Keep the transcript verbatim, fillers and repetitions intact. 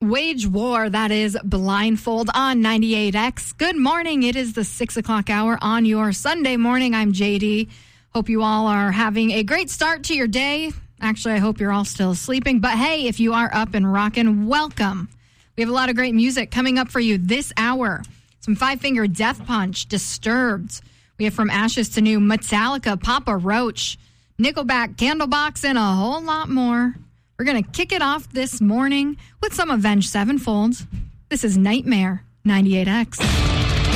Wage War, that is Blindfold on ninety-eight X. Good morning. It is the six o'clock hour on your Sunday morning. I'm J D. Hope you all are having a great start to your day. Actually, I hope you're all still sleeping. But hey, if you are up and rocking, welcome. We have a lot of great music coming up for you this hour. Some Five Finger Death Punch, Disturbed. We have From Ashes to New, Metallica, Papa Roach, Nickelback, Candlebox, and a whole lot more. We're going to kick it off this morning with some Avenged Sevenfold. This is Nightmare, ninety-eight X.